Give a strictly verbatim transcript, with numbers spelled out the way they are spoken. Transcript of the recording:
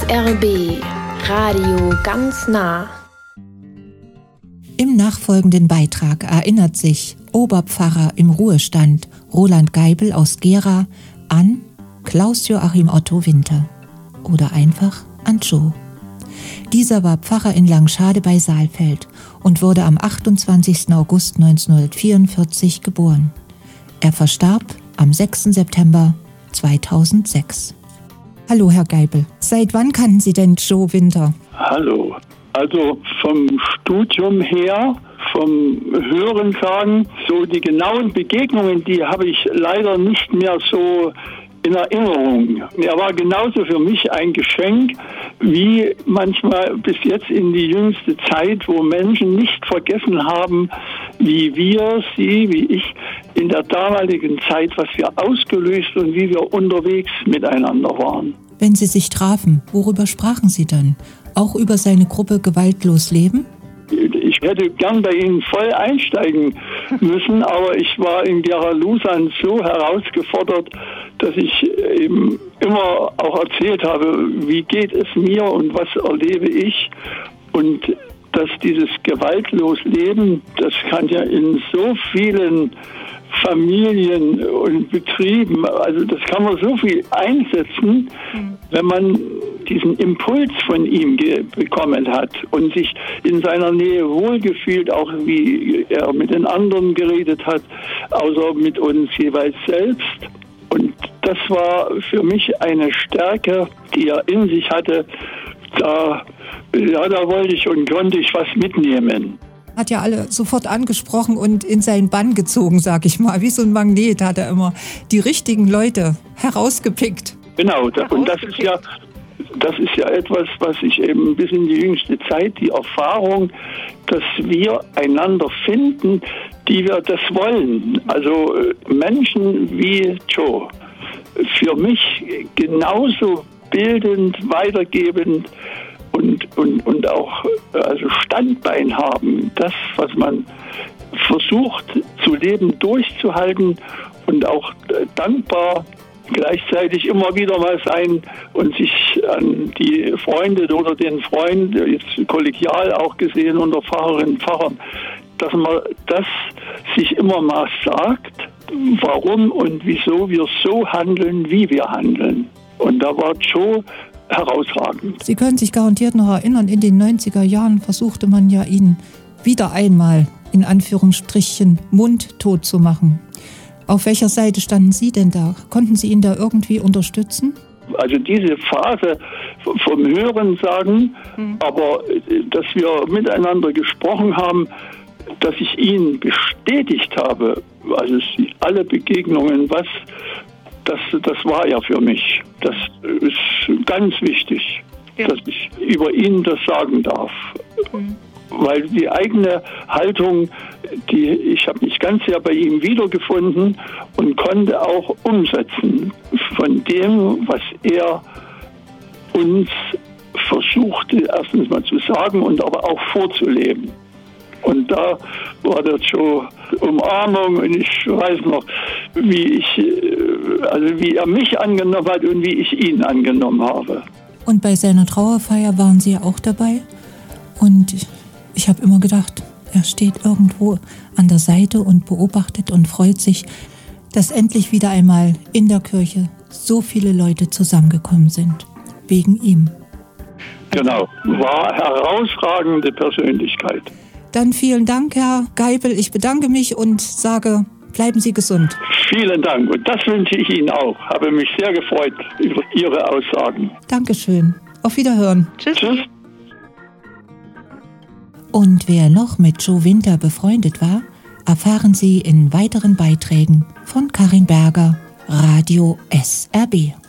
S R B Radio ganz nah. Im nachfolgenden Beitrag erinnert sich Oberpfarrer im Ruhestand Roland Geibel aus Gera an Klaus-Joachim Otto Winter oder einfach an Joe. Dieser war Pfarrer in Langschade bei Saalfeld und wurde am achtundzwanzigsten August neunzehnhundertvierundvierzig geboren. Er verstarb am sechsten September zweitausendsechs. Hallo, Herr Geibel. Seit wann kannten Sie denn Joe Winter? Hallo. Also vom Studium her, vom Hörensagen, so die genauen Begegnungen, die habe ich leider nicht mehr so in Erinnerung. Er war genauso für mich ein Geschenk, wie manchmal bis jetzt in die jüngste Zeit, wo Menschen nicht vergessen haben, wie wir, Sie, wie ich, in der damaligen Zeit, was wir ausgelöst und wie wir unterwegs miteinander waren. Wenn Sie sich trafen, worüber sprachen Sie dann? Auch über seine Gruppe Gewaltlos Leben? Ich hätte gern bei Ihnen voll einsteigen müssen, aber ich war in Gera-Lusan so herausgefordert, dass ich eben immer auch erzählt habe, wie geht es mir und was erlebe ich. Und dass dieses gewaltlos Leben, das kann ja in so vielen Familien und Betrieben, also das kann man so viel einsetzen, wenn man diesen Impuls von ihm ge- bekommen hat und sich in seiner Nähe wohlgefühlt, auch wie er mit den anderen geredet hat, außer mit uns jeweils selbst. Und das war für mich eine Stärke, die er in sich hatte. Da, ja, da wollte ich und konnte ich was mitnehmen. Hat ja alle sofort angesprochen und in seinen Bann gezogen, sag ich mal. Wie so ein Magnet hat er immer die richtigen Leute herausgepickt. Genau, und das ist ja, das ist ja etwas, was ich eben bis in die jüngste Zeit, die Erfahrung, dass wir einander finden, die wir das wollen. Also Menschen wie Joe, für mich genauso bildend, weitergebend und, und, und auch also Standbein haben, das, was man versucht zu leben, durchzuhalten und auch dankbar gleichzeitig immer wieder mal sein und sich an die Freunde oder den Freund, jetzt kollegial auch gesehen unter Pfarrerinnen und Pfarrern, dass man das sich immer mal sagt, warum und wieso wir so handeln, wie wir handeln. Und da war Joe herausragend. Sie können sich garantiert noch erinnern, in den neunziger Jahren versuchte man ja ihn wieder einmal, in Anführungsstrichen, mundtot zu machen. Auf welcher Seite standen Sie denn da? Konnten Sie ihn da irgendwie unterstützen? Also diese Phase vom Hören sagen, mhm. aber dass wir miteinander gesprochen haben, dass ich ihn bestätigt habe, also alle Begegnungen, was, das, das war ja für mich. Das ist ganz wichtig, ja. Dass ich über ihn das sagen darf. Mhm. Weil die eigene Haltung, die, ich habe mich ganz sehr bei ihm wiedergefunden und konnte auch umsetzen von dem, was er uns versuchte, erstens mal zu sagen und aber auch vorzuleben. Und da war das schon Umarmung und ich weiß noch, wie ich, also wie er mich angenommen hat und wie ich ihn angenommen habe. Und bei seiner Trauerfeier waren Sie ja auch dabei und ich habe immer gedacht, er steht irgendwo an der Seite und beobachtet und freut sich, dass endlich wieder einmal in der Kirche so viele Leute zusammengekommen sind, wegen ihm. Genau, war herausragende Persönlichkeit. Dann vielen Dank, Herr Geibel. Ich bedanke mich und sage, bleiben Sie gesund. Vielen Dank und das wünsche ich Ihnen auch. Habe mich sehr gefreut über Ihre Aussagen. Dankeschön. Auf Wiederhören. Tschüss. Tschüss. Und wer noch mit Joe Winter befreundet war, erfahren Sie in weiteren Beiträgen von Karin Berger, Radio S R B.